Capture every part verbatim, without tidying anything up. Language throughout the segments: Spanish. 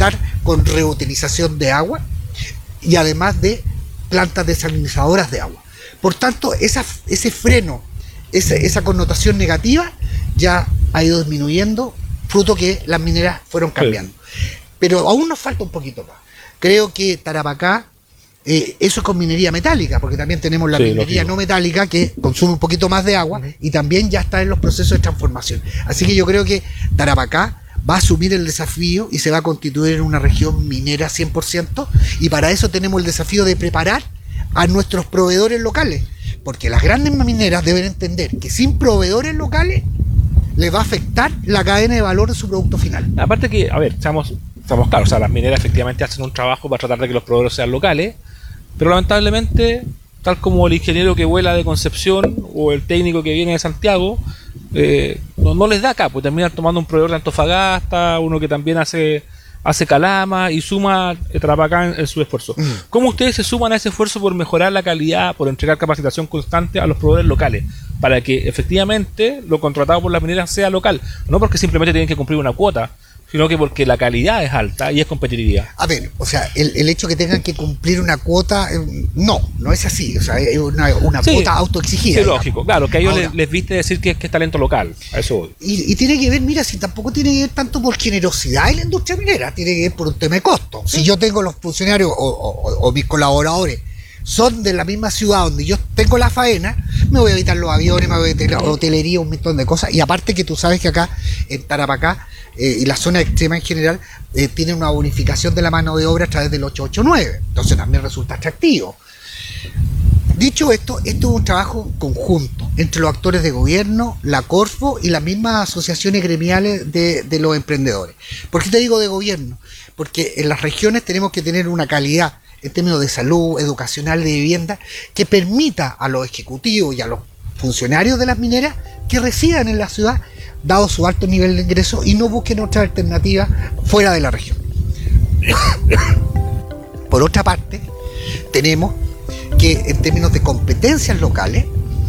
contar con reutilización de agua y además de plantas desalinizadoras de agua. Por tanto, esa, ese freno, esa, esa connotación negativa ya ha ido disminuyendo, fruto que las mineras fueron cambiando. Sí. Pero aún nos falta un poquito más. Creo que Tarapacá, eh, eso es con minería metálica, porque también tenemos la sí, minería lógico. no metálica que consume un poquito más de agua uh-huh. y también ya está en los procesos de transformación. Así que yo creo que Tarapacá va a asumir el desafío y se va a constituir en una región minera cien por ciento, y para eso tenemos el desafío de preparar a nuestros proveedores locales, porque las grandes mineras deben entender que sin proveedores locales les va a afectar la cadena de valor de su producto final. Aparte que, a ver, estamos, estamos claros, o sea, las mineras efectivamente hacen un trabajo para tratar de que los proveedores sean locales, pero lamentablemente, tal como el ingeniero que vuela de Concepción o el técnico que viene de Santiago, eh, no, no les da acá, pues terminan tomando un proveedor de Antofagasta, uno que también hace... hace Calama y suma Tarapacá en, en su esfuerzo. Mm. ¿Cómo ustedes se suman a ese esfuerzo por mejorar la calidad, por entregar capacitación constante a los proveedores locales, para que efectivamente lo contratado por las mineras sea local? No porque simplemente tienen que cumplir una cuota, sino que porque la calidad es alta y es competitiva. A ver, o sea, el, el hecho que tengan que cumplir una cuota, eh, no, no es así, o sea, es una, una sí, cuota autoexigida. Sí, lógico, claro, que a ellos les, les viste decir que, que es talento local, a eso voy. Y, y tiene que ver, mira, si tampoco tiene que ver tanto por generosidad en la industria minera, tiene que ver por un tema de costo. Si yo tengo los funcionarios o, o, o mis colaboradores son de la misma ciudad donde yo tengo la faena, me voy a evitar los aviones, me voy a evitar la hotelería, un montón de cosas. Y aparte que tú sabes que acá, en Tarapacá, eh, y la zona extrema en general, eh, tienen una bonificación de la mano de obra a través del ochocientos ochenta y nueve. Entonces también resulta atractivo. Dicho esto, esto es un trabajo conjunto entre los actores de gobierno, la Corfo y las mismas asociaciones gremiales de, de los emprendedores. ¿Por qué te digo de gobierno? Porque en las regiones tenemos que tener una calidad en términos de salud, educacional, de vivienda, que permita a los ejecutivos y a los funcionarios de las mineras que residan en la ciudad, dado su alto nivel de ingresos, y no busquen otra alternativa fuera de la región. Por otra parte, tenemos que en términos de competencias locales,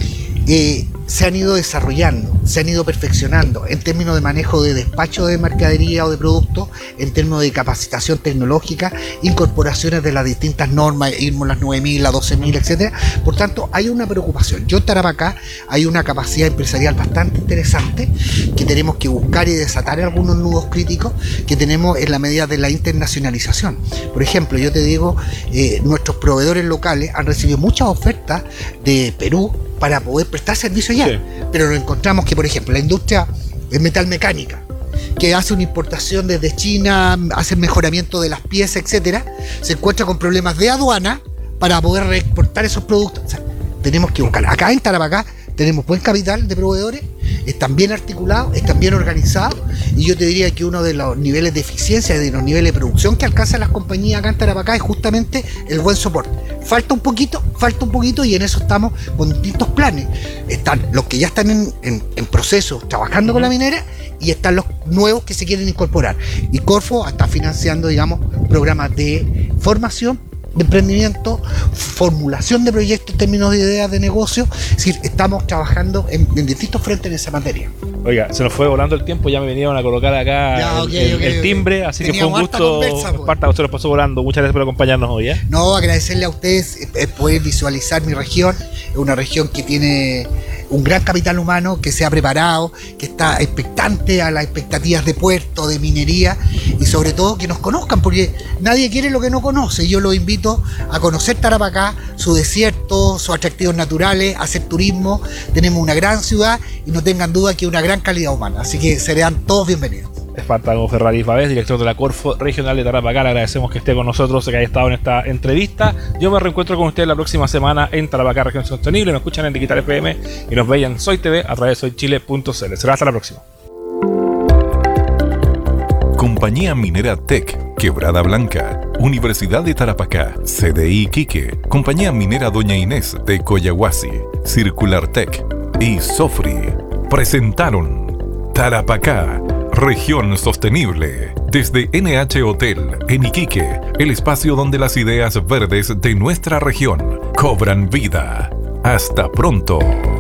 eh, se han ido desarrollando, se han ido perfeccionando en términos de manejo de despacho de mercadería o de productos, en términos de capacitación tecnológica, incorporaciones de las distintas normas, irmos las nueve mil, las doce mil, etcétera. Por tanto, hay una preocupación. Yo en Tarapacá hay una capacidad empresarial bastante interesante que tenemos que buscar y desatar algunos nudos críticos que tenemos en la medida de la internacionalización. Por ejemplo, yo te digo, eh, nuestros proveedores locales han recibido muchas ofertas de Perú para poder prestar servicio allá, sí. Pero nos encontramos que, por ejemplo, la industria metalmecánica, que hace una importación desde China, hace el mejoramiento de las piezas, etcétera, se encuentra con problemas de aduana para poder reexportar esos productos. O sea, tenemos que buscar. Acá en Tarapacá tenemos buen capital de proveedores, están bien articulados, están bien organizados, y yo te diría que uno de los niveles de eficiencia, de los niveles de producción que alcanzan las compañías acá en Tarapacá es justamente el buen soporte. Falta un poquito, falta un poquito, y en eso estamos con distintos planes. Están los que ya están en, en, en proceso trabajando con la minera, y están los nuevos que se quieren incorporar. Y Corfo está financiando, digamos, programas de formación, de emprendimiento, formulación de proyectos en términos de ideas de negocio. Es decir, estamos trabajando en, en distintos frentes en esa materia. Oiga, se nos fue volando el tiempo, ya me vinieron a colocar acá ya, okay, el, okay, el timbre, okay. Así Teníamos que fue un gusto. Esparta, usted nos pasó volando. Muchas gracias por acompañarnos hoy. ¿eh? No, agradecerle a ustedes eh, poder visualizar mi región. Es una región que tiene un gran capital humano, que se ha preparado, que está expectante a las expectativas de puerto, de minería, y sobre todo que nos conozcan, porque nadie quiere lo que no conoce. Yo los invito a conocer Tarapacá, su desierto, sus atractivos naturales, a hacer turismo. Tenemos una gran ciudad y no tengan duda que una gran calidad humana, así que serán todos bienvenidos. Espartaco Ferraris Pavés, director de la Corfo Regional de Tarapacá, le agradecemos que esté con nosotros, que haya estado en esta entrevista. Yo me reencuentro con ustedes la próxima semana en Tarapacá Región Sostenible. Nos escuchan en Digital F M y nos vean en Soy T V a través de soy chile punto c l. Será hasta la próxima. Compañía Minera Tec, Quebrada Blanca, Universidad de Tarapacá, C D I Quique, Compañía Minera Doña Inés de Coyahuasi, Circular Tech y Sofri presentaron Tarapacá Región Sostenible, desde N H Hotel en Iquique, el espacio donde las ideas verdes de nuestra región cobran vida. Hasta pronto.